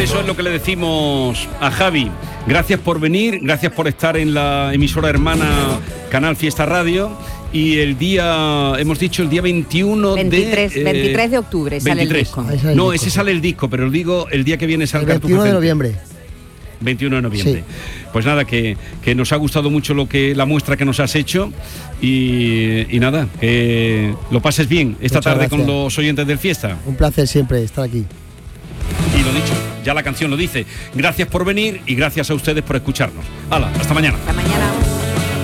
eso es lo que le decimos a Javi. Gracias por venir, gracias por estar en la emisora hermana Canal Fiesta Radio. Y el día, hemos dicho el día 23 de octubre sale 23. el disco. No, ese sale el disco, pero digo el día que viene sale el 21 de noviembre. 21 de noviembre. Sí. Pues nada, que nos ha gustado mucho la muestra que nos has hecho y nada, que lo pases bien esta Muchas tarde gracias. con los oyentes del Fiesta. Un placer siempre estar aquí. Y lo dicho, ya la canción lo dice. Gracias por venir y gracias a ustedes por escucharnos. Hala, hasta mañana. Hasta mañana.